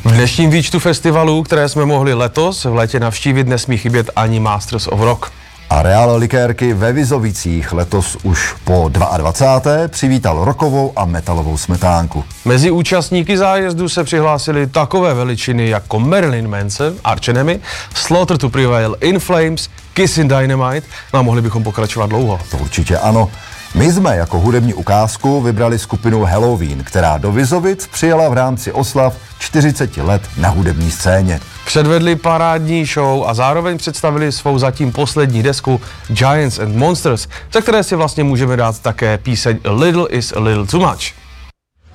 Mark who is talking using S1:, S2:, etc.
S1: V dnešním výčtu festivalů, které jsme mohli letos v létě navštívit, nesmí chybět ani Masters of Rock.
S2: Areál likérky ve Vizovicích letos už po 22. přivítal rockovou a metalovou smetánku.
S1: Mezi účastníky zájezdu se přihlásili takové veličiny jako Marilyn Manson, Arch Enemy, Slaughter to Prevail, In Flames, Kissin' Dynamite, no a mohli bychom pokračovat dlouho.
S2: To určitě ano. My jsme jako hudební ukázku vybrali skupinu Halloween, která do Vizovic přijela v rámci oslav 40 let na hudební scéně.
S1: Předvedli parádní show a zároveň představili svou zatím poslední desku Giants and Monsters, za které si vlastně můžeme dát také píseň A Little is a Little Too Much.